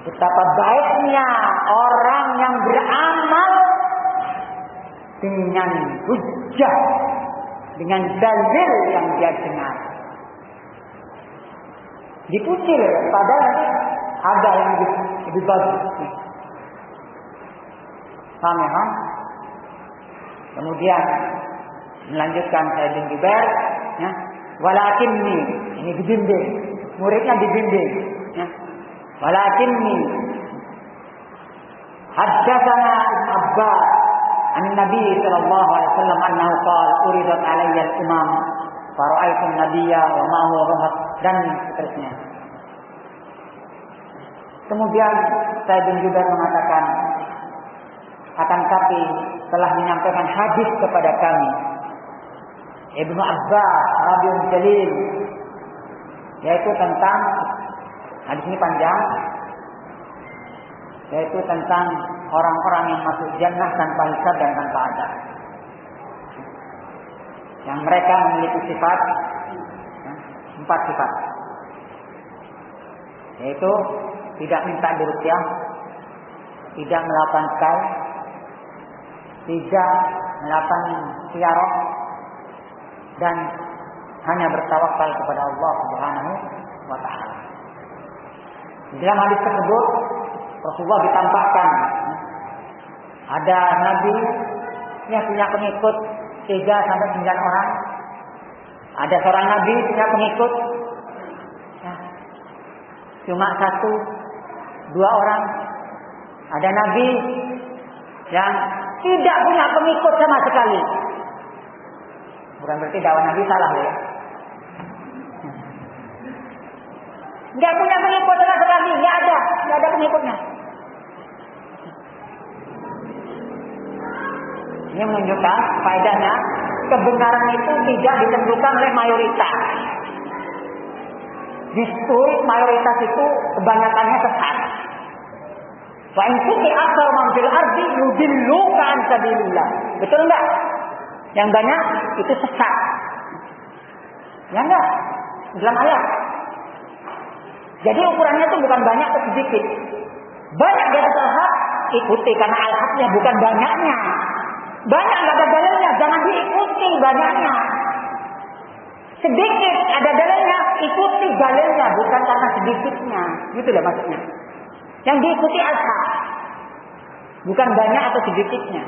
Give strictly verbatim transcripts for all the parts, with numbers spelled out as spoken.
betapa baiknya orang yang beramal dengan hujjah, dengan dalil yang dia dengar. Dipuji, padahal ada yang lebih, lebih bagus. Paham ya? Kemudian melanjutkan Sa'id bin Jubair, ya, walakinni, ini dibimbing, muridnya dibimbing, ya. Walakinni haddatsana Ibnu Abbas an Nabi sallallahu alaihi wasallam annahu qala uridat alayya al-umam fa ra'aytu an-nabiyya wa ma huwa rahab, dan seterusnya. Kemudian Sa'id bin Jubair mengatakan, akan tapi telah menyampaikan hadis kepada kami Ibnu Abbas radhiyallahu jalil, yaitu tentang, hadis ini panjang, yaitu tentang orang-orang yang masuk jannah tanpa hisab dan tanpa azab, yang mereka memiliki sifat, empat sifat, yaitu tidak minta diruqyah, tidak melakukan kai, tidak melakukan ziarah, dan hanya bertawakal kepada Allah Subhanahu wa taala. Dalam hadis tersebut Rasulullah ditampakkan ada nabi yang punya pengikut tiga sampai sembilan orang. Ada seorang nabi punya pengikut ya, cuma satu dua orang. Ada nabi yang tidak punya pengikut sama sekali. Bukan berarti dakwah Nabi salah ya. Enggak punya pengikut sama sekali, enggak ada, enggak ada pengikutnya. Ini menunjukkan faedahnya kebenaran itu tidak ditentukan oleh mayoritas. Justru mayoritas itu kebanyakannya sesat. Wa in kunti aktsar man fil ardi yudilluka an sabilillah. Betul enggak? Yang banyak itu sesat. Ya enggak? Dalam ayat. Jadi ukurannya itu bukan banyak atau sedikit. Banyak di atas al-haq, ikuti karena al-haqnya bukan banyaknya. Banyak enggak ada dalilnya, jangan diikuti banyaknya. Sedikit ada dalilnya, ikuti dalilnya bukan karena sedikitnya. Gitu lah maksudnya. Yang diikuti al-haq, bukan banyak atau sedikitnya.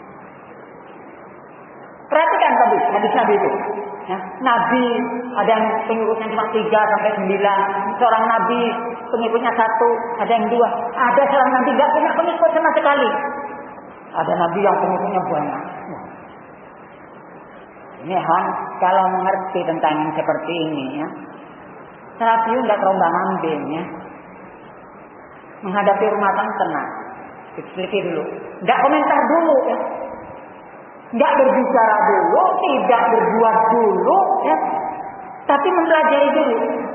Perhatikan tadi hadis Nabi itu. Ya, Nabi ada yang pengikutnya cuma tiga sampai sembilan. Seorang Nabi pengikutnya satu, ada yang dua. Ada seorang Nabi tidak punya pengikut sama sekali. Ada Nabi yang pengikutnya banyak. Ini Han, kalau mengerti tentang yang seperti ini ya, salafi nggak terombang ambing ya. Menghadapi rumah tangga tenang, selidiki dulu, nggak komentar dulu ya. Nggak berbicara dulu, tidak berbuat dulu, ya, tapi mempelajari dulu.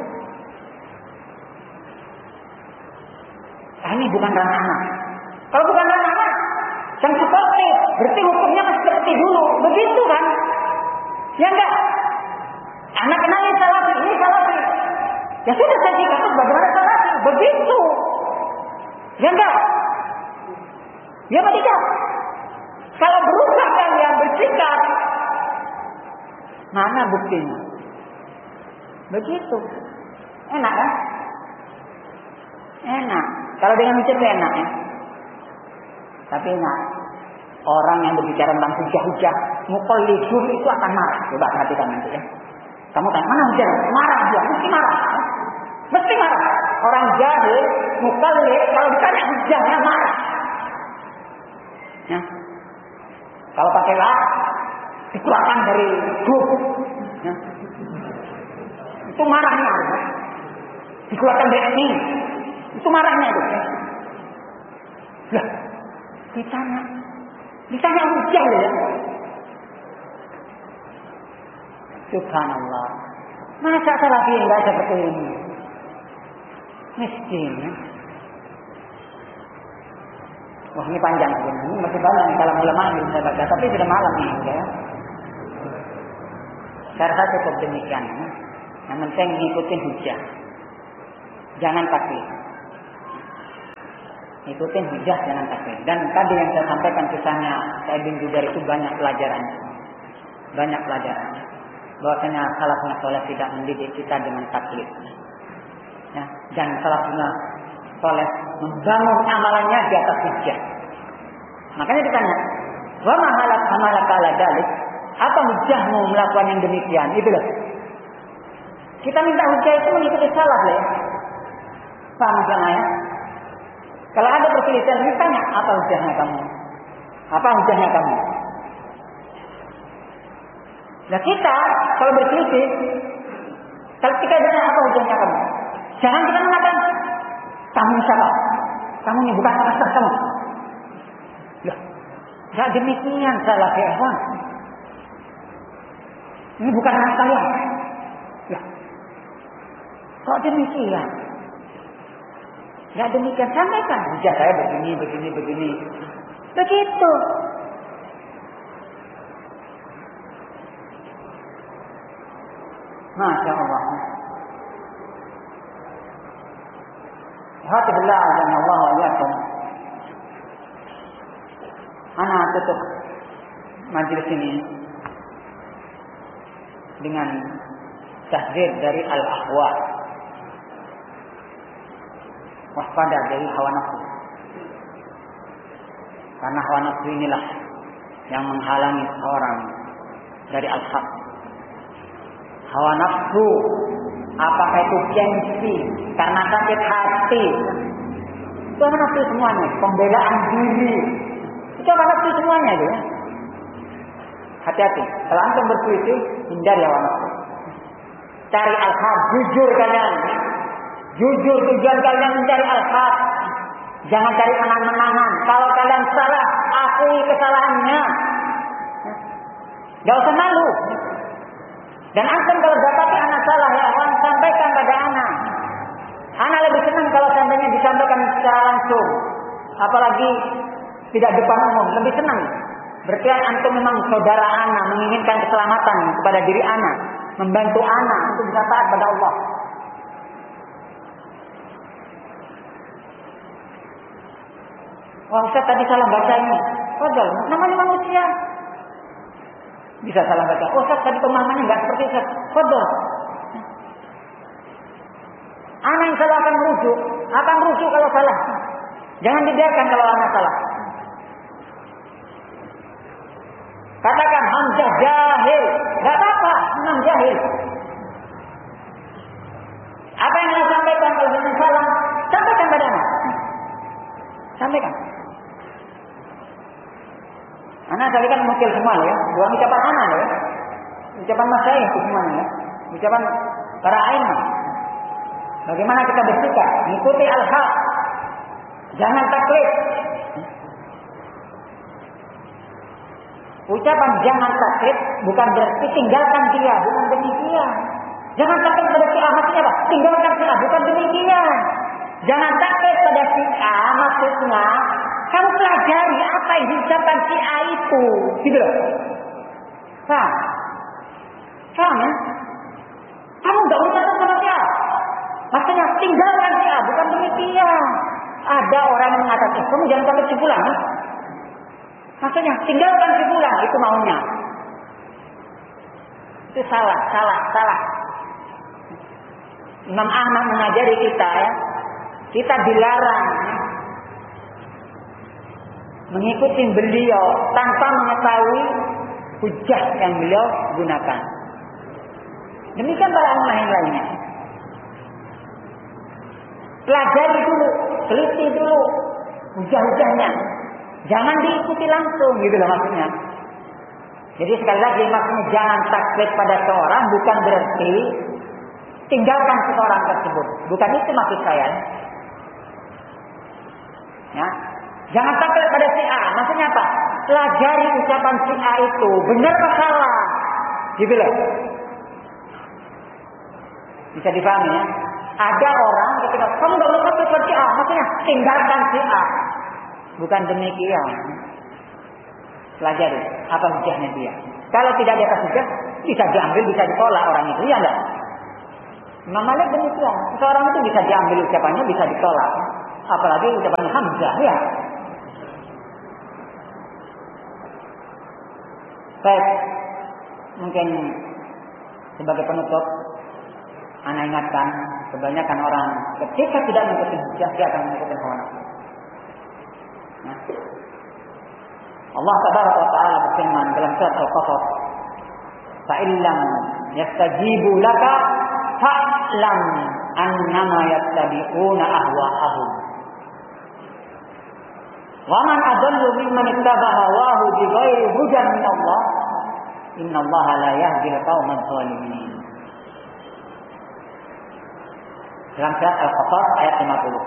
Nah, ini bukan ranah anak. Kalau bukan ranah anak, yang seperti, berarti hukumnya masih seperti dulu, begitu kan? Ya enggak? Anak kenalin salafi, ini salafi. Ya sudah saya dikatakan bagaimana salafi, begitu. Ya enggak? Ya apa tidak? Kalau berubah kalian bersikap, mana buktinya? Begitu. Enak kan? Enak. Kalau dengan ucap enak ya. Tapi enak. Orang yang berbicara tentang hujah-hujah, muqallidun itu akan marah. Coba perhatikan nanti ya. Kamu tanya, mana hujah? Marah dia, mesti marah. Mesti marah. Orang jahil, muqallid, kalau ditanya hujahnya marah. Ya. Kalau pakai lah, dikeluarkan dari grup. Ya. Itu marahnya. Dikeluarkan dari ini. Itu marahnya itu. Lah, ditanya. Ditanya hujah ya. Subhanallah. Masa salafi enggak seperti ini? Miskin ya. Wah ini panjang ini masih banyak kalau ulama yang bisa baca, tapi sudah malam ini ya. Saya rasa cukup demikian. Ya. Yang penting ngikutin hujah, jangan pakai. ikutin hujah jangan taklid. Dan tadi yang saya sampaikan kisahnya Sa'id bin Jubair itu banyak pelajaran. Banyak pelajaran. Bahwasanya salafus saleh tidak mendidik kita dengan taklid. Ya, dan salafus saleh membangun amalannya di atas hujah. Makanya ditanya, "Wa ma halak amalaka ala dalik?" Apa hujahmu melakukan yang demikian? Itu loh. Kita minta hujah itu mengikuti salaf ya. Paham jangan ya? Kalau ada perselisihan, ditanya apa hujahnya kamu? Apa hujahnya kamu? Nah kita kalau berselisih, kalau kita ditanya apa hujahnya kamu, jangan kita mengatakan kamu siapa? Kamu ini bukan pasar kamu. Loh, tidak demikian salah ya ikhwan. Ini bukan hak saya. Loh, kok demikian? Tidak demikian, sampaikan. Hujah saya begini, begini, begini. Begitu. Masya Allah. Alhamdulillah, Allah wa yakum. Ana tutup majelis ini dengan tahdzir dari al-ahwa. Waspada dari hawa nafsu. Karena hawa nafsu inilah yang menghalangi seorang dari al-haq. Hawa nafsu, apakah itu gengsi, karena sakit hati, itu hawa nafsu semuanya. Pembelaan diri, itu hawa nafsu semuanya itu. Ya. Hati-hati, kalau antum berselisih, hindari hawa nafsu. Cari al-haq, jujur kalian. Jujur, tujuan kalian mencari al-haq. Jangan cari menang-menangan. Kalau kalian salah, akui kesalahannya. Gak usah malu. Dan antum kalau dapati anak salah, ya akan sampaikan pada anak. Anak lebih senang kalau seandainya disampaikan secara langsung. Apalagi tidak depan umum, lebih senang. Berarti antum memang saudara anak, menginginkan keselamatan kepada diri anak, membantu anak untuk bisa taat pada Allah. Wah, Ustaz tadi salah baca ini. Wajar, namanya manusia. Bisa salah baca. Oh, Ustaz tadi pemahamannya enggak seperti Ustaz. Wajar. Anak yang salah akan merujuk, akan merujuk kalau salah. Jangan dibiarkan kalau anak salah. Katakan Hamzah jahil, enggak apa-apa, memang jahil. Apa yang saya sampaikan kalau saya salah, sampaikan pada anak. Sampaikan. Anak tadi kan mungkin semua ya, bukan ucapan anak ya, ucapan masyayikh itu semuanya ya, ucapan para aimah. Bagaimana kita bersikap, mengikuti al-haq, jangan taklid. Ucapan jangan taklid bukan berarti tinggalkan dia, bukan demikian. Jangan taklid pada si A, maksudnya apa? Tinggalkan si A, bukan demikian. Jangan taklid pada si A, maksudnya kamu pelajari apa yang diucapkan si A itu, gitu loh. Paham? Paham ya? Kamu nggak ucapkan sama si A. Maksudnya tinggalkan si A, bukan demikian. Ada orang yang mengatakan, kamu jangan sampai cipulan. Ya? Maksudnya tinggalkan cipulan, itu maunya. Itu salah, salah, salah. Imam Ahmad mengajari kita ya, kita dilarang ya, mengikuti beliau tanpa mengetahui hujah yang beliau gunakan. Demikian para ulama yang lainnya. Pelajari dulu, teliti dulu hujah-hujahnya. Jangan diikuti langsung, gitu loh maksudnya. Jadi sekali lagi maksudnya jangan taklid pada seorang bukan berarti tinggalkan seseorang tersebut. Bukan itu maksud saya. Ya. Jangan taklid pada si A. Maksudnya apa? Pelajari ucapan si A itu benar atau salah. Gitu loh. Bisa dipahami ya? Ada orang ketika kamu nggak boleh taklid pada si A. Maksudnya tinggalkan si A. Bukan demikian. Pelajari apa hujahnya dia. Kalau tidak ada hujah, bisa diambil, bisa ditolak orang itu. Ya enggak? Imam Malik demikian. Seseorang itu bisa diambil ucapannya, bisa ditolak. apalagi ucapan hamzah ya. Baik, mungkin sebagai penutup, ana ingatkan kebanyakan orang ketika tidak mengikuti hujjah dia akan mengikuti hawa nafsu. Nah, Allah Tabaraka wa Ta'ala berfirman dalam surat Al-Qasas, "Fa illam yastajibu laka fa'lam annama yattabi'una ahwa'ahum." Wa man adallu mimman ittaba'a hawahu bighairi hudan min Allah, innallaha la yahdil qaumadz zalimin. Dalam surat Al-Qasas ayat lima puluh.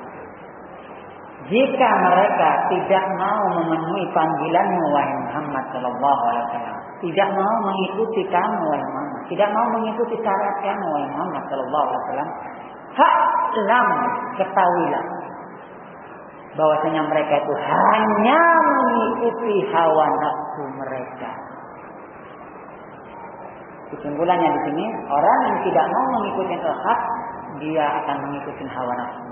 Jika mereka tidak mau memenuhi panggilanmu wahai Muhammad sallallahu alaihi wasallam, tidak mau mengikuti kamu wahai Muhammad, tidak mau mengikuti syarat kamu wahai Muhammad sallallahu alaihi wasallam, fa'lam, ketahuilah bahwasanya mereka itu hanya mengikuti hawa nafsu mereka. Kesimpulannya di sini, orang yang tidak mau mengikuti al-haq, dia akan mengikuti hawa nafsu.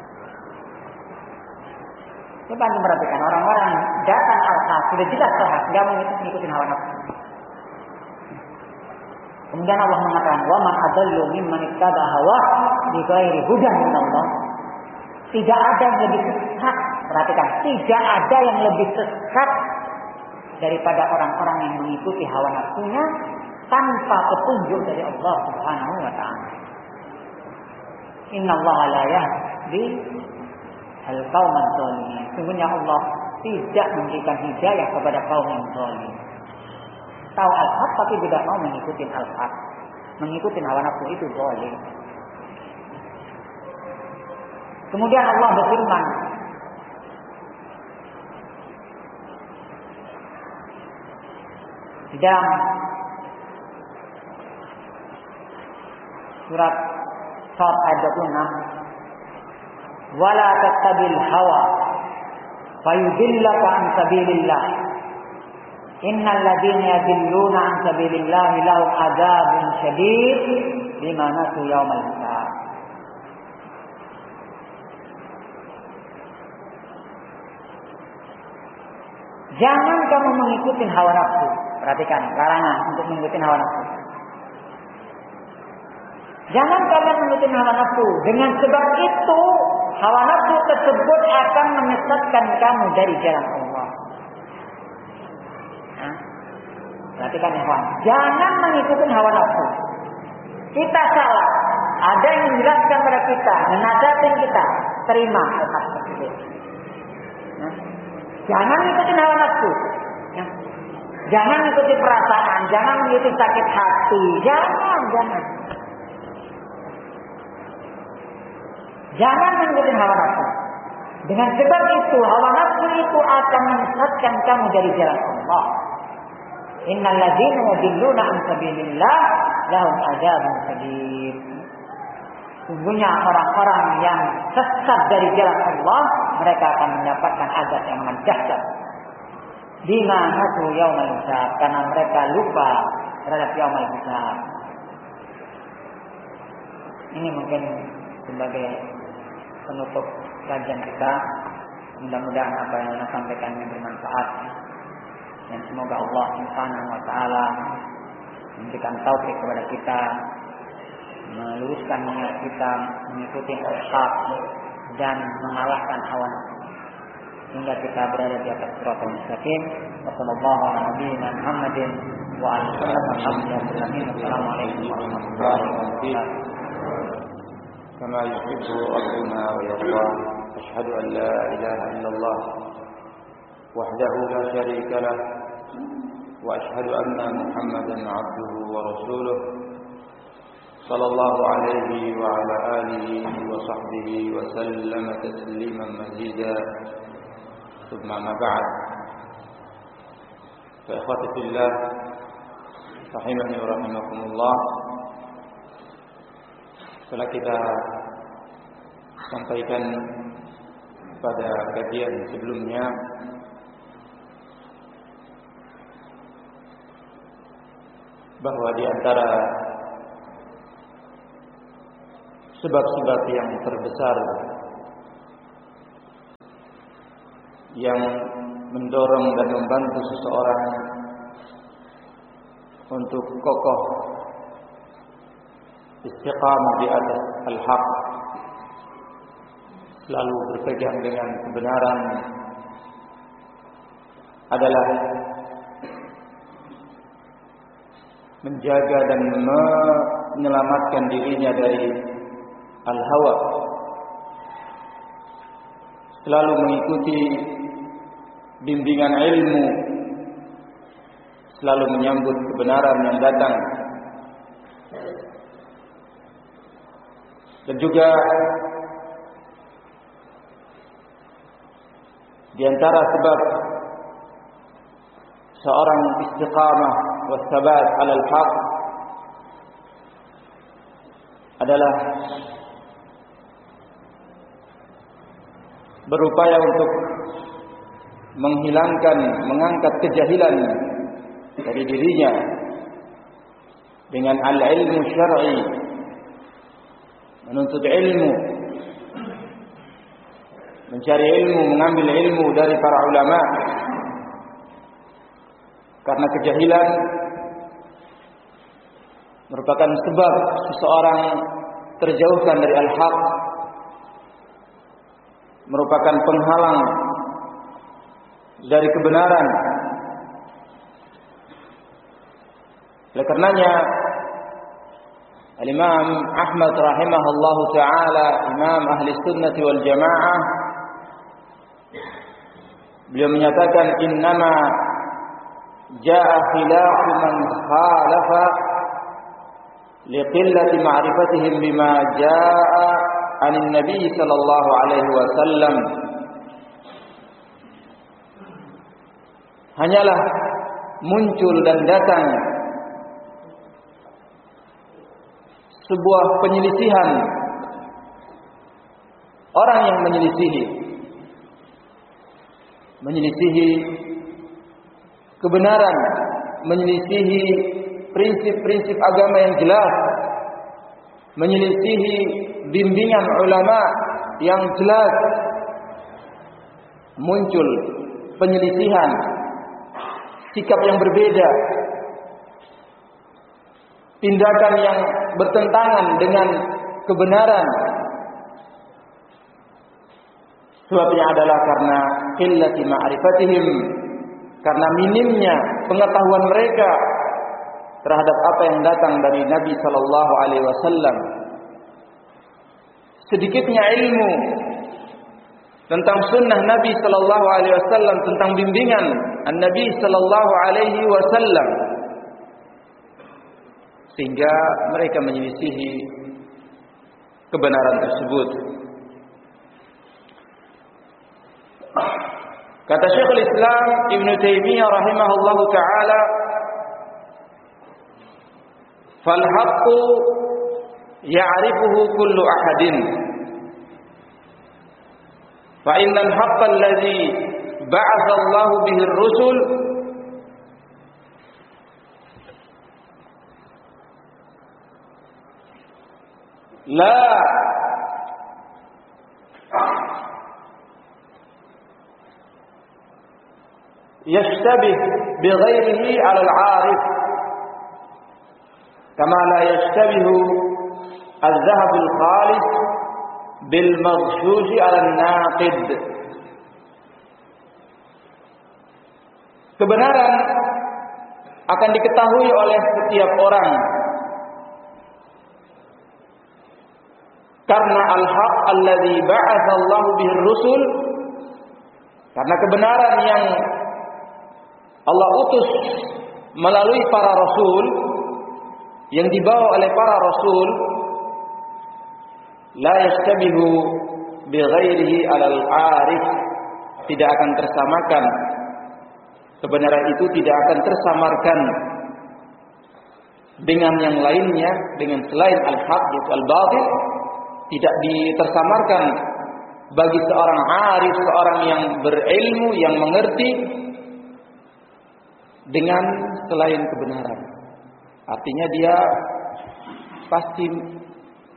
Coba anda perhatikan orang-orang datang al-haq, sudah jelas al-haq, tidak mau mengikuti hawa nafsu. Kemudian Allah mengatakan, "Wa man adallu mimman ittaba'a hawahu bighairi hudan min Allah." Tidak ada yang lebih sesat, perhatikan, tidak ada yang lebih sesat daripada orang-orang yang mengikuti hawa nafsunya tanpa petunjuk dari Allah Subhanahu wa Ta'ala. Innallaha la yahdi al-qaumadz zalimin. Sungguhnya Allah tidak memberikan hidayah kepada kaum yang zalim. Tahu al-haq tapi tidak mau mengikuti al-haq. Mengikuti hawa nafsu itu zalim. Kemudian Allah berfirman, di dalam surat Sad ayat dua puluh enam, "Wala tattabil hawa fayudillaka an sabilillah. Innal ladzina yadilluna an sabilillah lahum adzabun syadid bima nasu yaumal hisab." Jangan kamu mengikuti hawa nafsu. Perhatikan, larangan untuk mengikuti hawa nafsu. Jangan kalian mengikuti hawa nafsu. Dengan sebab itu, hawa nafsu tersebut akan menyesatkan kamu dari jalan Allah. Nah, perhatikan ya kawan. Jangan mengikuti hawa nafsu. Kita salah. Ada yang menjelaskan pada kita, menasihatin kita, terima hal tersebut. Nah, jangan ikuti hawa nafsu. Ya. Jangan ikuti perasaan, jangan mengikuti sakit hati, jangan, jangan. Jangan mengikuti hawa nafsu. Dengan sebab itu, hawa nafsu itu akan menyesatkan kamu dari jalan Allah. Innal ladzina yudilluna an sabilillah lahum adzabun syadid. Sungguhnya orang-orang yang sesat dari jalan Allah, mereka akan mendapatkan azab yang amat dahsyat. Bima nasu yaumal hisab, karena mereka lupa terhadap yaumul hisab. Ini mungkin sebagai penutup kajian kita. Mudah-mudahan apa yang saya sampaikan ini bermanfaat, dan semoga Allah Subhanahu wa Ta'ala memberikan taufik kepada kita, meluruskan niat kita mengikuti al-haq dan mengalahkan hawa nafsu hingga kita berada di atas siratal mustaqim. Wassallallahu ala nabiyyina Muhammadin wa ala alihi wasallam. Assalamualaikum warahmatullahi wabarakatuh. كما يحب ربنا ويرضى أشهد أن لا إله إلا الله وحده لا شريك له وأشهد أن محمدا عبده ورسوله صلى الله عليه وعلى آله وصحبه وسلم تسليما مزيدا ثم ما بعد فإخوتي في الله رحمني ورحمكم الله. Setelah kita sampaikan pada kajian sebelumnya bahwa di antara sebab-sebab yang terbesar yang mendorong dan membantu seseorang untuk kokoh istiqamah di atas al-haq, selalu berpegang dengan kebenaran, adalah menjaga dan menyelamatkan dirinya dari al-hawa, selalu mengikuti bimbingan ilmu, selalu menyambut kebenaran yang datang, dan juga di antara sebab seorang istiqamah wassabat 'alal haq adalah berupaya untuk menghilangkan, mengangkat kejahilan dari dirinya dengan al-ilmu syar'i, menuntut ilmu, mencari ilmu, mengambil ilmu dari para ulama. Karena kejahilan merupakan sebab seseorang terjauhkan dari al-haq, merupakan penghalang dari kebenaran. Oleh karenanya Al-Imam Ahmad rahimahullahu ta'ala, Imam Ahli Sunnah wal Jamaah, beliau menyatakan innama jaa khilafu man khalafa liqillati ma'rifatihim bima jaa anin Nabi sallallahu alaihi wasallam. Hanyalah muncul dan datang sebuah penyelisihan, orang yang menyelisihi menyelisihi kebenaran, menyelisihi prinsip-prinsip agama yang jelas, menyelisihi bimbingan ulama yang jelas. Muncul penyelisihan, sikap yang berbeda, tindakan yang bertentangan dengan kebenaran. Sebabnya adalah karena qillati ma'rifatihim, karena minimnya pengetahuan mereka terhadap apa yang datang dari Nabi sallallahu alaihi wasallam. Sedikitnya ilmu tentang sunnah Nabi sallallahu alaihi wasallam, tentang bimbingan An-Nabi sallallahu alaihi wasallam, sehingga mereka menyelisihi kebenaran tersebut. Kata Syekhul Islam Ibn Taimiyah rahimahullahu ta'ala, fal haqqu ya'rifuhu kullu ahadin, fa innal haqqa alladhi ba'atha Allahu bihi ar-rusul la yashtabih bighairihi 'ala al-'arif kama la yashtabihu al-dhahab al-khalis bil maghshush 'ala an-naqid. Kebenaran akan diketahui oleh setiap orang karena al-haq alladzi ba'atha Allahu bihi ar-rusul, karena kebenaran yang Allah utus melalui para rasul, yang dibawa oleh para rasul, la yastabihu bi ghairihi 'alal 'arif, tidak akan tersamakan. Kebenaran itu tidak akan tersamarkan dengan yang lainnya, dengan selain al-haq yaitu al-batil, tidak ditersamarkan bagi seorang arif, seorang yang berilmu, yang mengerti, dengan selain kebenaran. Artinya dia pasti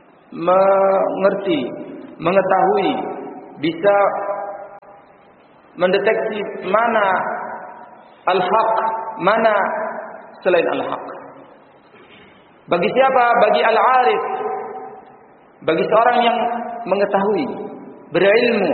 mengerti, mengetahui, bisa mendeteksi mana al-haq, mana selain al-haq. Bagi siapa? Bagi al-arif, bagi seorang yang mengetahui, berilmu,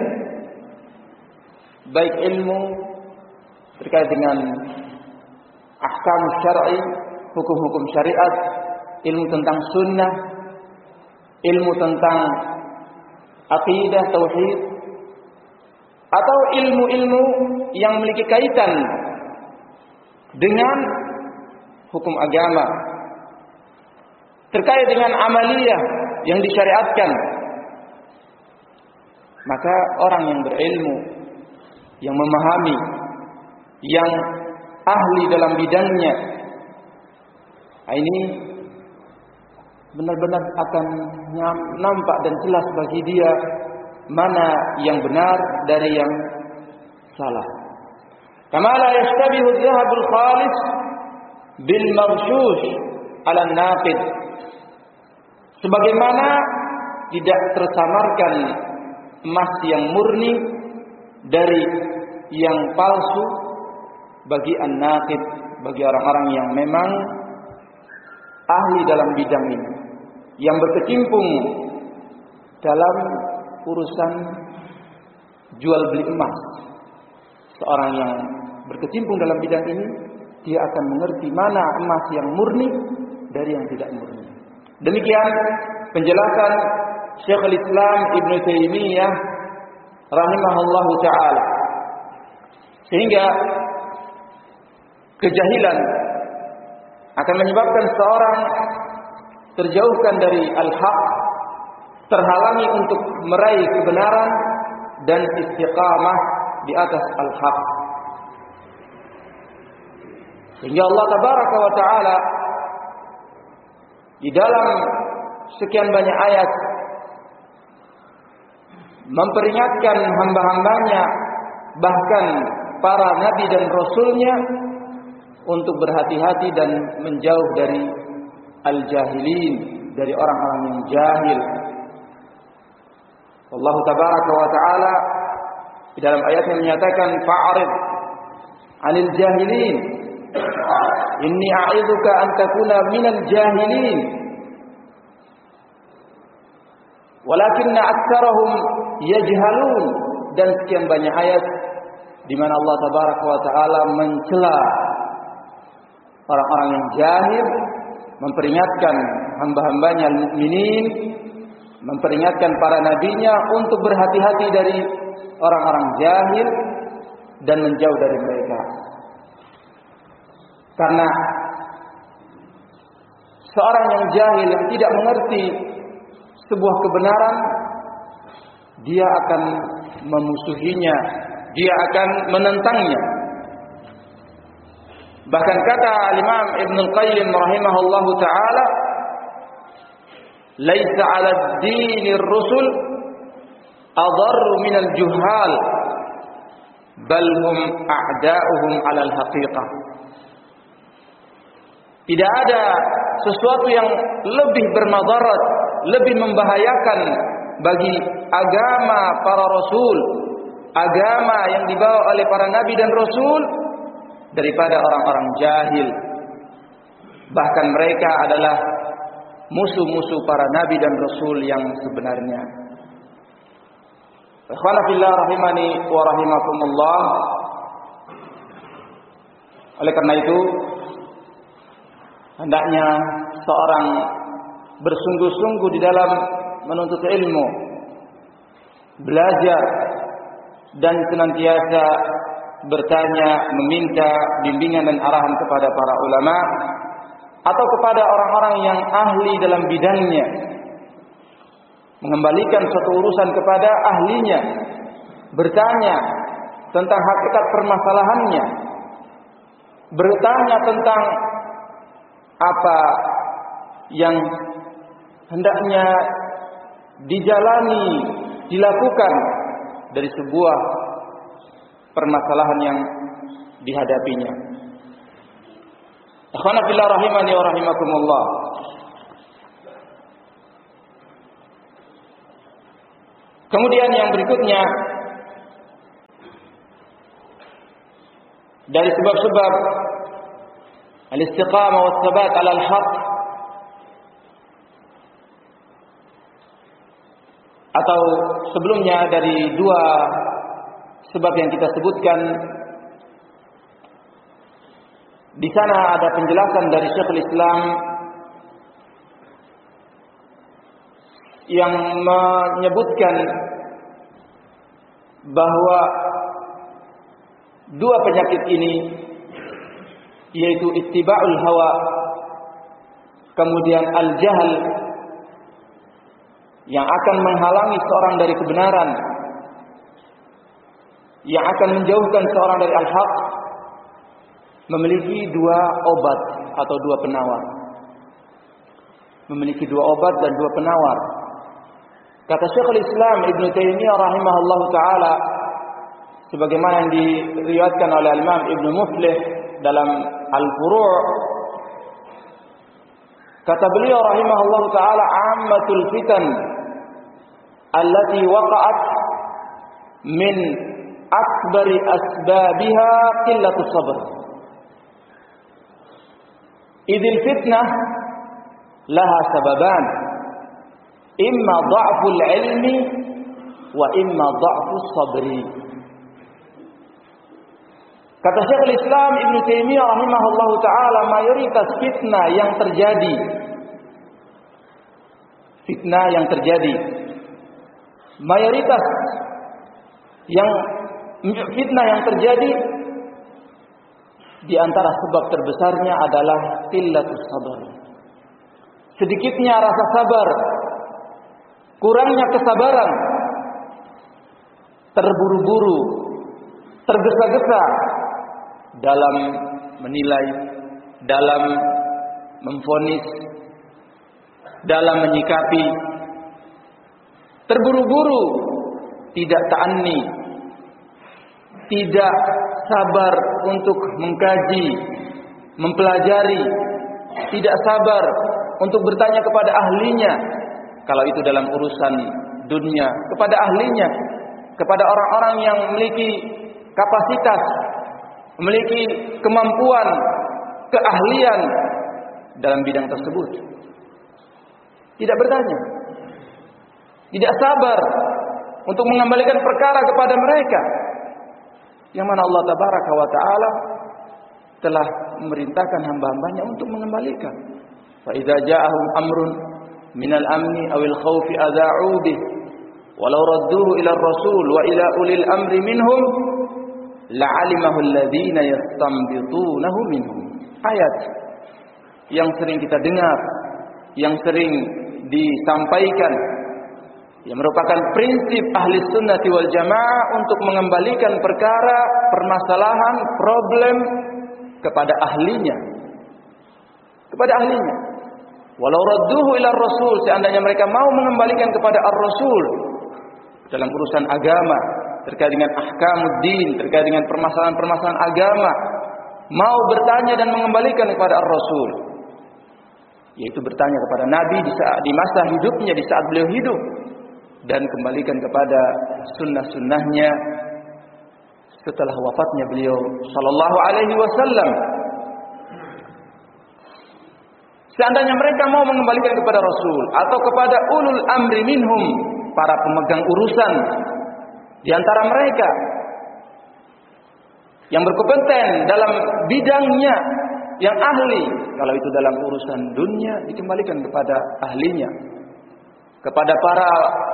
baik ilmu terkait dengan ahkam syar'i, hukum-hukum syariat, ilmu tentang sunnah, ilmu tentang aqidah, tauhid, atau ilmu-ilmu yang memiliki kaitan dengan hukum agama, terkait dengan amaliyah yang disyariatkan. Maka orang yang berilmu, yang memahami, yang ahli dalam bidangnya, ini benar-benar akan nampak dan jelas bagi dia mana yang benar dari yang salah. Kama la yashtabihu adh-dhahabul khalis bil maghshush 'ala an-naqid. Sebagaimana tidak tersamarkan emas yang murni dari yang palsu bagi an-naqid, bagi orang-orang yang memang ahli dalam bidang ini, yang berkecimpung dalam urusan jual beli emas. Seorang yang berkecimpung dalam bidang ini, dia akan mengerti mana emas yang murni dari yang tidak murni. Demikian penjelasan Syekhul Islam Ibnu Taimiyah rahimahullahu taala. Sehingga kejahilan akan menyebabkan seorang terjauhkan dari al-haq, terhalangi untuk meraih kebenaran dan istiqamah di atas al-haq. Sehingga Allah tabaraka wa taala di dalam sekian banyak ayat memperingatkan hamba-hambanya, bahkan para nabi dan rasulnya, untuk berhati-hati dan menjauh dari al-jahilin, dari orang-orang yang jahil. Allah tabaraka wa taala di dalam ayatnya menyatakan, fa'arid 'anil jahilin inni a'idzuka an takuna minal jahilin walakinna aktsarahum yajhalun. Dan sekian banyak ayat di mana Allah tabaraka wa taala mencela orang-orang yang jahil, memperingatkan hamba-hambanya mukminin, memperingatkan para nabinya untuk berhati-hati dari orang-orang jahil dan menjauh dari mereka. Karena seorang yang jahil, yang tidak mengerti sebuah kebenaran, dia akan memusuhinya, dia akan menentangnya. Bahkan kata Imam Ibnu Qayyim rahimahullahu taala, laisa 'ala ad-dinir rusul adarru minal juhal bal hum a'da'uhum 'alal haqiqah. Tidak ada sesuatu yang lebih bermadarat, lebih membahayakan bagi agama para rasul, agama yang dibawa oleh para nabi dan rasul, daripada orang-orang jahil. Bahkan mereka adalah musuh-musuh para nabi dan rasul yang sebenarnya. Ikhwana fillah rahimani wa rahimakumullah. Oleh karena itu, hendaknya seorang bersungguh-sungguh di dalam menuntut ilmu, belajar, dan senantiasa bertanya, meminta bimbingan dan arahan kepada para ulama atau kepada orang-orang yang ahli dalam bidangnya, mengembalikan suatu urusan kepada ahlinya, bertanya tentang hakikat permasalahannya, bertanya tentang apa yang hendaknya dijalani, dilakukan dari sebuah permasalahan yang dihadapinya. Akhwana fillah rahimani wa rahimakumullah. Kemudian yang berikutnya, dari sebab-sebab al-istiqamah wa tsabat 'ala al-haq, atau sebelumnya dari dua sebab yang kita sebutkan, di sana ada penjelasan dari Syekhul Islam yang menyebutkan bahwa dua penyakit ini, yaitu ittiba'ul hawa, kemudian al-jahl, yang akan menghalangi seorang dari kebenaran, yang akan menjauhkan seorang dari al-haq, memiliki dua obat atau dua penawar. Memiliki dua obat dan dua penawar. Kata Syekhul Islam Ibn Taimiyah rahimahullah ta'ala, sebagaimana yang diriwayatkan oleh Imam Ibn Muflih dalam Al-Furu', kata beliau rahimahullah ta'ala, ammatul fitan allati waqa'at min akbari asbabiha qillatus sabr. Idil fitnah laha sababan, imma dha'ful ilmi wa imma dha'fus sabri. Kata Syekhul Islam Ibn Taimiyah rahimahullahu ta'ala, mayoritas fitnah yang terjadi, fitnah yang terjadi, mayoritas yang fitnah yang terjadi, di antara sebab terbesarnya adalah qillatus sabar. Sedikitnya rasa sabar, kurangnya kesabaran, terburu-buru, tergesa-gesa dalam menilai, dalam memvonis, dalam menyikapi, terburu-buru, tidak ta'anni, tidak sabar untuk mengkaji, mempelajari, tidak sabar untuk bertanya kepada ahlinya, kalau itu dalam urusan dunia, kepada ahlinya, kepada orang-orang yang memiliki kapasitas, memiliki kemampuan, keahlian dalam bidang tersebut. Tidak bertanya, tidak sabar untuk mengembalikan perkara kepada mereka, yang mana Allah tabaraka wa ta'ala telah memerintahkan hamba-hambanya untuk mengembalikan. Fa idza ja'ahum amrun minal amni awil khawfi adha'u bih walau radduhu ila ar-rasul wa ila ulil amri minhum la'alimahu alladhina yastanbitunahu minhum. Ayat yang sering kita dengar, yang sering disampaikan, yang merupakan prinsip ahli sunnati wal jamaah untuk mengembalikan perkara, permasalahan, problem kepada ahlinya, kepada ahlinya. Walau radduhu ila rasul, seandainya mereka mau mengembalikan kepada ar-rasul dalam urusan agama, terkait dengan ahkamuddin, terkait dengan permasalahan-permasalahan agama, mau bertanya dan mengembalikan kepada ar-rasul, yaitu bertanya kepada Nabi di saat di masa hidupnya, di saat beliau hidup, dan kembalikan kepada sunnah-sunnahnya setelah wafatnya beliau sallallahu alaihi wasallam. Seandainya mereka mau mengembalikan kepada Rasul atau kepada ulul amri minhum, para pemegang urusan di antara mereka yang berkompeten dalam bidangnya, yang ahli, kalau itu dalam urusan dunia dikembalikan kepada ahlinya, kepada para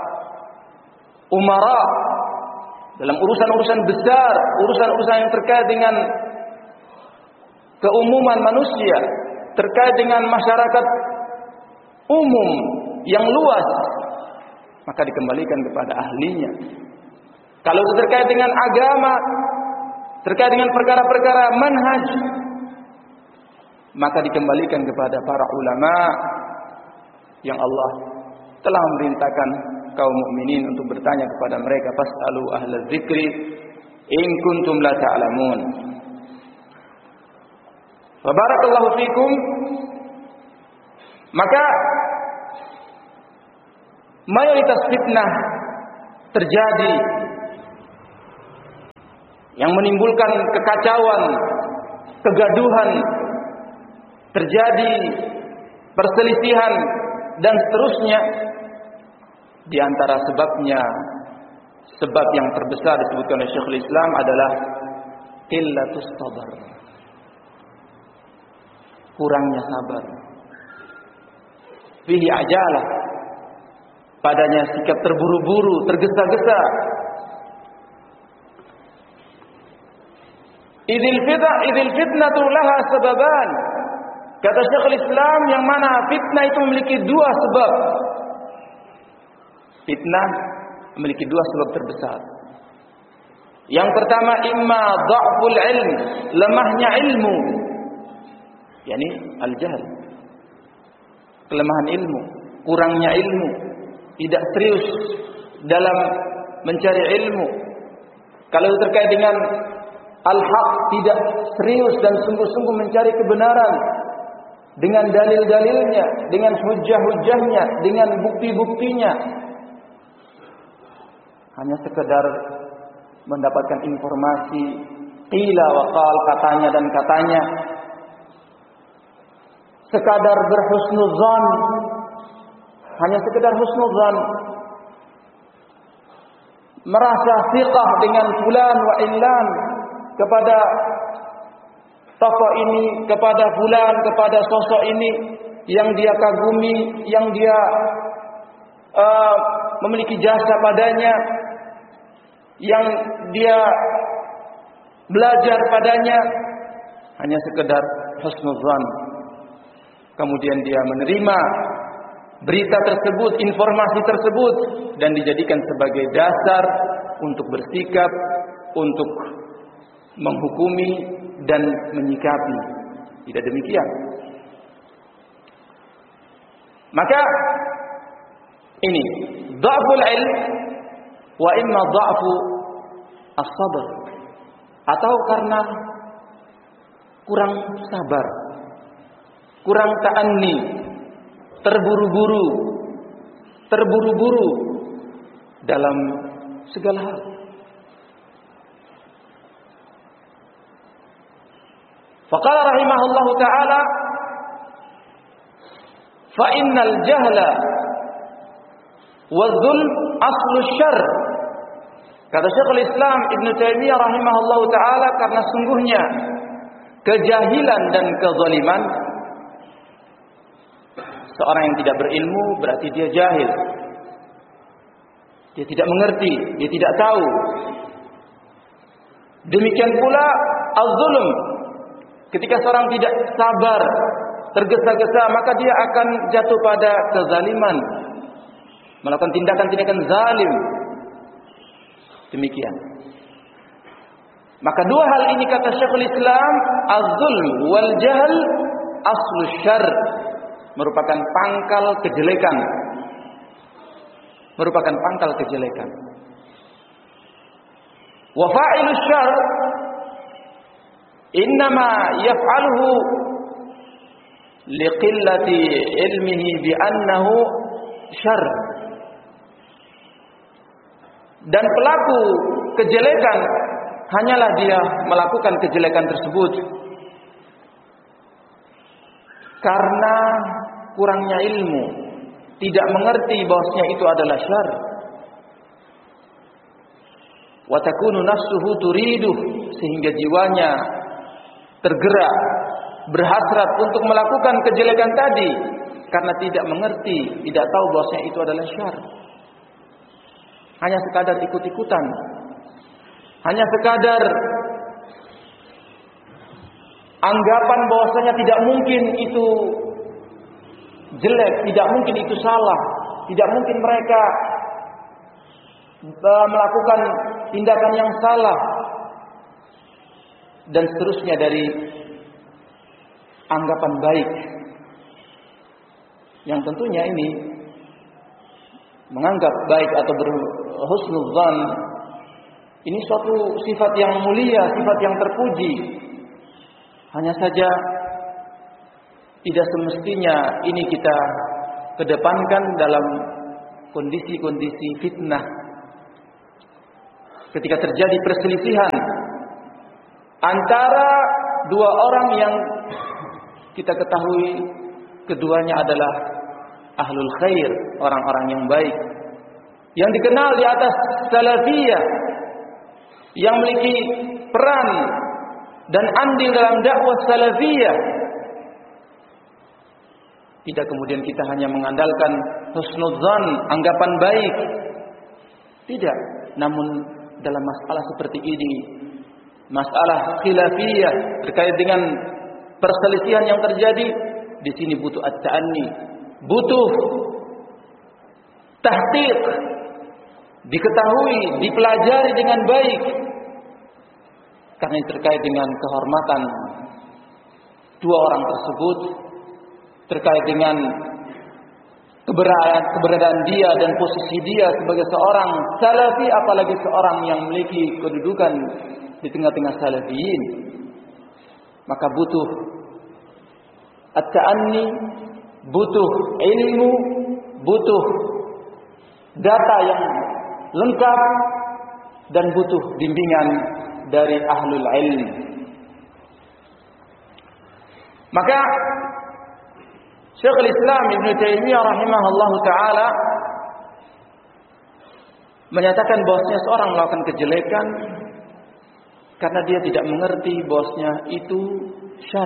umara dalam urusan-urusan besar, urusan-urusan yang terkait dengan keumuman manusia, terkait dengan masyarakat umum yang luas, maka dikembalikan kepada ahlinya. Kalau itu terkait dengan agama, terkait dengan perkara-perkara manhaj, maka dikembalikan kepada para ulama yang Allah telah memerintahkan kaum mukminin untuk bertanya kepada mereka, fasalu ahlaz zikri in kuntum la ta'lamun. Wa barakallahu fikum. Maka mayoritas fitnah terjadi yang menimbulkan kekacauan, kegaduhan, terjadi perselisihan dan seterusnya. Di antara sebabnya, sebab yang terbesar disebutkan oleh Syekhul Islam adalah qillatus sabar, kurangnya sabar. Fihi ajalah, padanya sikap terburu-buru, tergesa-gesa. Idil fitnah, idil fitnatu laha sababan. Kata Syekhul Islam, yang mana fitnah itu memiliki dua sebab. Fitnah memiliki dua sebab terbesar. Yang pertama, imma dha'ful ilm, lemahnya ilmu, yakni al-jahl, kelemahan ilmu, kurangnya ilmu, tidak serius dalam mencari ilmu. Kalau terkait dengan al-haq, tidak serius dan sungguh-sungguh mencari kebenaran dengan dalil-dalilnya, dengan hujah-hujahnya, dengan bukti-buktinya. Hanya sekedar mendapatkan informasi qila wa qal, katanya dan katanya. Sekadar berhusnuzan, hanya sekedar husnuzan, merasa thiqah dengan fulan wa illan, kepada tokoh ini, kepada fulan, kepada sosok ini yang dia kagumi, yang dia uh, memiliki jasa padanya, yang dia belajar padanya. Hanya sekedar husnuzan. Kemudian dia menerima berita tersebut, informasi tersebut, dan dijadikan sebagai dasar untuk bersikap, untuk menghukumi dan menyikapi. Tidak demikian. Maka ini dha'ful ilm wa imma dha'fu as-sabr, atau karena kurang sabar, kurang ta'anni, terburu-buru, terburu-buru dalam segala hal. Faqala rahimahullahu ta'ala, fa innal jahla wa dhulm aslu syarr. Kata Syekhul Islam Ibnu Taimiyah rahimahullahu ta'ala, karena sungguhnya kejahilan dan kezaliman, seorang yang tidak berilmu berarti dia jahil. Dia tidak mengerti, dia tidak tahu. Demikian pula az-zulm. Ketika seorang tidak sabar, tergesa-gesa, maka dia akan jatuh pada kezaliman, melakukan tindakan-tindakan zalim. Demikian. Maka dua hal ini, kata Syekhul Islam, az-zulm wal jahl aslu syarr, merupakan pangkal kejelekan. Merupakan pangkal kejelekan. Wa fa'ilus syarr innama yaf'aluhu liqillati ilmihi bi annahu syarr. Dan pelaku kejelekan hanyalah dia melakukan kejelekan tersebut karena kurangnya ilmu, tidak mengerti bahwasanya itu adalah syarr. Wa takunu nafsuhu turiduh, sehingga jiwanya tergerak, berhasrat untuk melakukan kejelekan tadi karena tidak mengerti, tidak tahu bahwasanya itu adalah syarr. Hanya sekadar ikut-ikutan, hanya sekadar anggapan bahwasanya tidak mungkin itu jelek, tidak mungkin itu salah, tidak mungkin mereka melakukan tindakan yang salah, dan seterusnya dari anggapan baik, yang tentunya ini menganggap baik atau berhusnudzan ini suatu sifat yang mulia, sifat yang terpuji. Hanya saja tidak semestinya ini kita kedepankan dalam kondisi-kondisi fitnah. Ketika terjadi perselisihan antara dua orang yang kita ketahui keduanya adalah ahlul khair, orang-orang yang baik, yang dikenal di atas salafiyah, yang memiliki peran dan andil dalam dakwah salafiyah. Tidak kemudian kita hanya mengandalkan husnudzan, anggapan baik. Tidak, namun dalam masalah seperti ini, masalah khilafiyah terkait dengan perselisihan yang terjadi, di sini butuh at-ta'anni, butuh tahqiq, diketahui, dipelajari dengan baik, karena ini terkait dengan kehormatan dua orang tersebut, terkait dengan keberadaan, keberadaan dia dan posisi dia sebagai seorang salafi, apalagi seorang yang memiliki kedudukan di tengah-tengah salafiyin. Maka butuh at-ta'anni, butuh ilmu, butuh data yang lengkap, dan butuh bimbingan dari ahlul ilm. Maka Syekhul Islam Ibnu Taimiyah rahimahullahu taala menyatakan bahwasanya seorang melakukan kejelekan karena dia tidak mengerti bahwasanya itu syarr.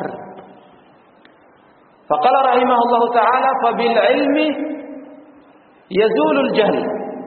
Faqala rahimahullahu taala fa bil ilmi yazulul jahl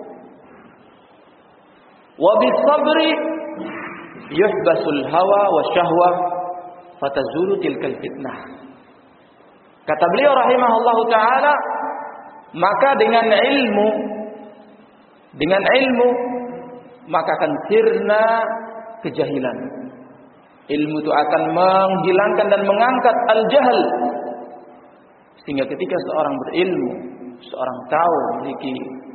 wa bis sabri yuhbasul hawa wa syahwa fatazulu tilkal fitnah. Kata beliau rahimahullahu taala, maka dengan ilmu, dengan ilmu maka akan sirna kejahilan. Ilmu itu akan menghilangkan dan mengangkat al-jahl, sehingga ketika seorang berilmu, seorang tahu memiliki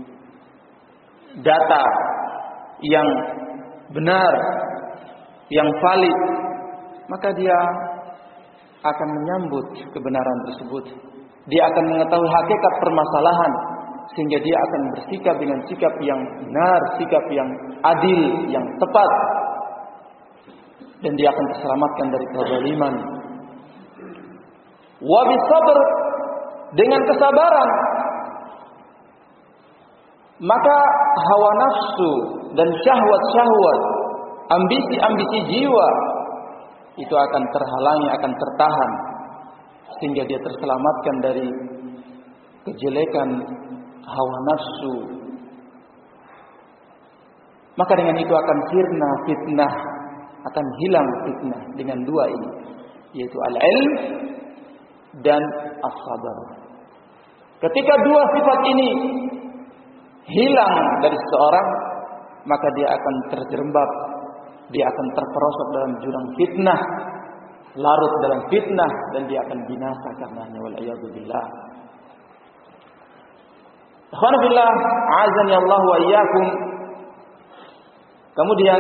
data yang benar, yang valid, maka dia akan menyambut kebenaran tersebut. Dia akan mengetahui hakikat permasalahan, sehingga dia akan bersikap dengan sikap yang benar, sikap yang adil, yang tepat, dan dia akan terselamatkan dari kezaliman. Wa bisabr, dengan kesabaran, maka hawa nafsu dan syahwat-syahwat, ambisi-ambisi jiwa itu akan terhalangi, akan tertahan, sehingga dia terselamatkan dari kejelekan hawa nafsu. Maka dengan itu akan sirna fitnah, akan hilang fitnah dengan dua ini, yaitu al-ilm dan as-sabar. Ketika dua sifat ini hilang dari seseorang, maka dia akan terjerembab, dia akan terperosok dalam jurang fitnah, larut dalam fitnah, dan dia akan binasa karenanya, wal a'yadu billah. Ikhwan fillah, a'azani Allah wa iyyakum. Kemudian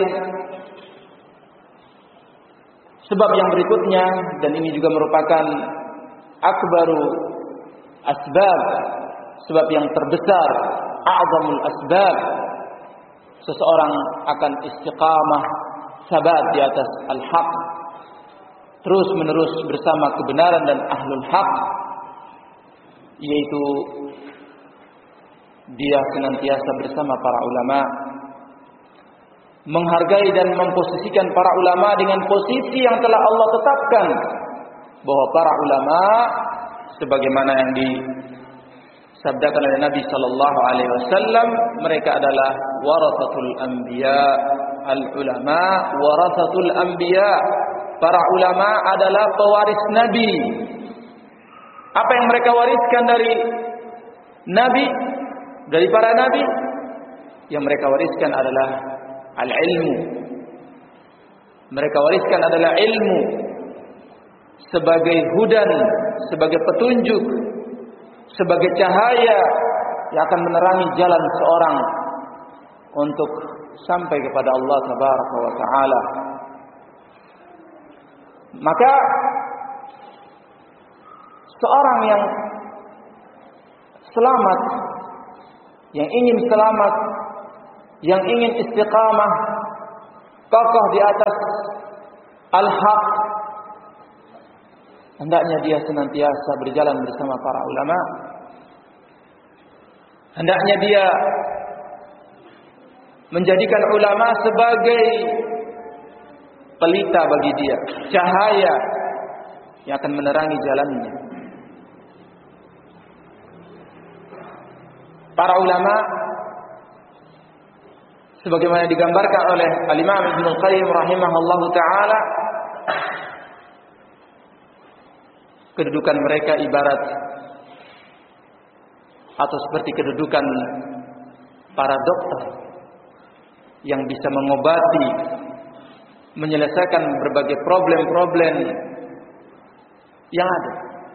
sebab yang berikutnya, dan ini juga merupakan akbaru asbab, sebab yang terbesar, a'zamul asbab, seseorang akan istiqamah, sabat di atas al-haq, terus menerus bersama kebenaran dan ahlul haq, yaitu dia senantiasa bersama para ulama, menghargai dan memposisikan para ulama dengan posisi yang telah Allah tetapkan, bahwa para ulama sebagaimana yang disabdakan oleh Nabi sallallahu alaihi wasallam, mereka adalah warasatul anbiya. Al-ulama warasatul anbiya. Para ulama adalah pewaris Nabi. Apa yang mereka wariskan dari Nabi, dari para Nabi? Yang mereka wariskan adalah al-ilmu. Mereka wariskan adalah ilmu sebagai hudan, sebagai petunjuk, sebagai cahaya yang akan menerangi jalan seorang untuk sampai kepada Allah Tabaraka wa Ta'ala. Maka seorang yang selamat, yang ingin selamat, yang ingin istiqamah, kokoh di atas al-haq, hendaknya dia senantiasa berjalan bersama para ulama. Hendaknya dia menjadikan ulama sebagai pelita bagi dia, cahaya yang akan menerangi jalannya. Para ulama sebagaimana digambarkan oleh Al-Imam Ibnu Qayyim rahimahullahu taala, kedudukan mereka ibarat atau seperti kedudukan para dokter yang bisa mengobati, menyelesaikan berbagai problem-problem yang ada.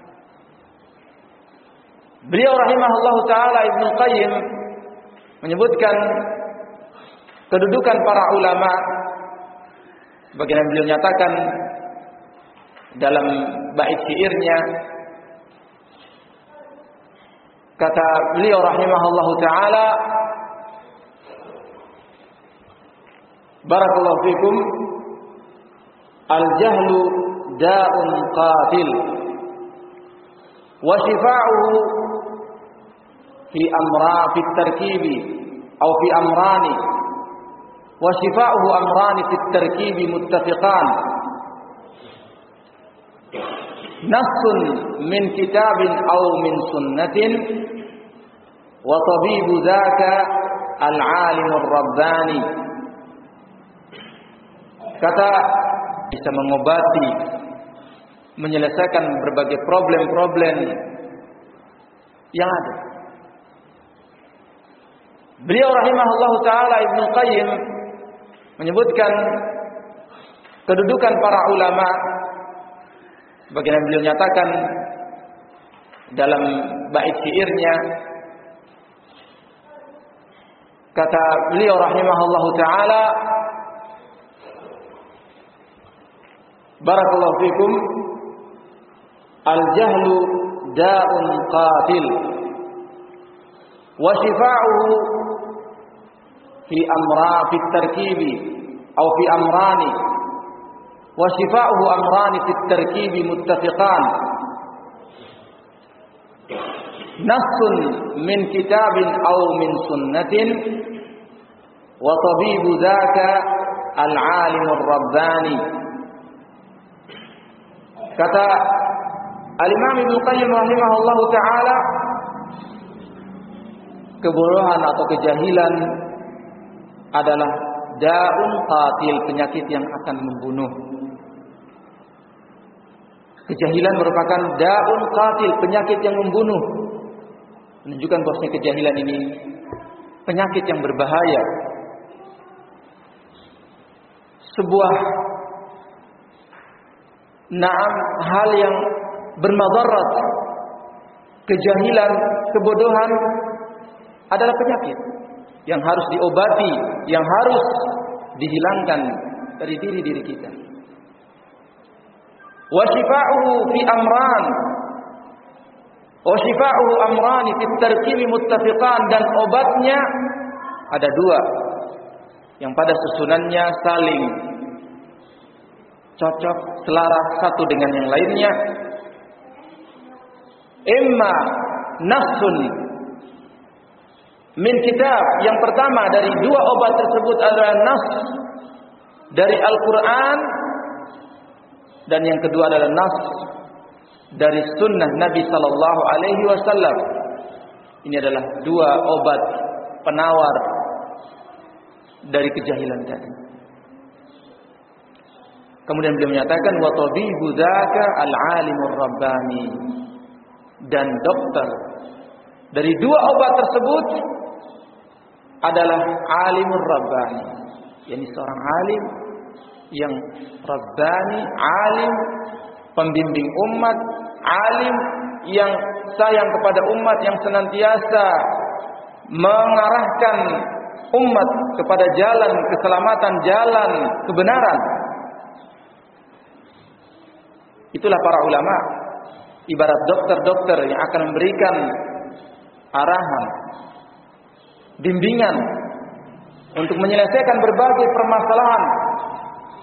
Beliau rahimahullahu taala Ibnu Qayyim menyebutkan kedudukan para ulama sebagaimana beliau nyatakan dalam bait syairnya. Kata beliau rahimahullahu taala, barakallahu fikum, al-jahlu da'un qatil wa shifa'uhu fi amra fi tarkibi atau fi amrani wa shifa'uhu amrani fi tarkibi muttafiqan, nassun min kitabin aw min sunnatin wa tabibu dzaka al-alimur rabbani. Kata bisa mengobati, menyelesaikan berbagai problem-problem yang ada. Beliau rahimahullahu taala Ibnu Qayyim menyebutkan kedudukan para ulama sebagaimana beliau nyatakan dalam bait syairnya. Kata beliau rahimahullahu taala, barakallahu fikum, al-jahlu da'un qatil wa shifa'uhu fi amra fi tarkibi atau fi amrani wa shifa'uhu amrani fi tarkibi muttafiqan, nassun min kitabin aw min sunnatin wa tabibu dzaka al-alimur rabbani. Kata Al-Imam Ibnu Qayyim rahimahullahu taala, kebodohan atau kejahilan adalah da'un qatil, penyakit yang akan membunuh. Kejahilan merupakan da'un qatil, penyakit yang membunuh. Menunjukkan bahwasanya kejahilan ini penyakit yang berbahaya. Sebuah Naam, hal yang bermadarat. Kejahilan, kebodohan adalah penyakit yang harus diobati, yang harus dihilangkan dari diri-diri kita. Wa shifa'uhu fi amran wa shifa'uhu amrani fi tarkibi muttafiqan, dan obatnya ada dua yang pada susunannya saling cocok, selaras satu dengan yang lainnya. Imma nassun min kitab, yang pertama dari dua obat tersebut adalah nas dari Al-Quran, dan yang kedua adalah nas dari sunnah Nabi Sallallahu Alaihi Wasallam. Ini adalah dua obat penawar dari kejahilan tadi. Kemudian beliau menyatakan wa tabibu dzaka al-alimur rabbani, dan dokter dari dua obat tersebut adalah alimur rabbani, yakni seorang alim yang rabbani, alim pembimbing umat, alim yang sayang kepada umat, yang senantiasa mengarahkan umat kepada jalan keselamatan, jalan kebenaran. Itulah para ulama, ibarat dokter-dokter yang akan memberikan arahan, bimbingan untuk menyelesaikan berbagai permasalahan